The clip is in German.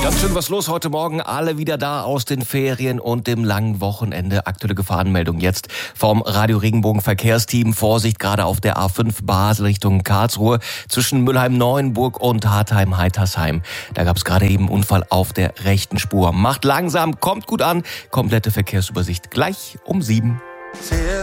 Ganz schön was los heute Morgen. Alle wieder da aus den Ferien und dem langen Wochenende. Aktuelle Gefahrenmeldung jetzt vom Radio Regenbogen Verkehrsteam. Vorsicht gerade auf der A5 Basel Richtung Karlsruhe zwischen Mülheim-Neuenburg und Hartheim-Heitersheim. Da gab es gerade eben einen Unfall auf der rechten Spur. Macht langsam, kommt gut an. Komplette Verkehrsübersicht gleich um 7.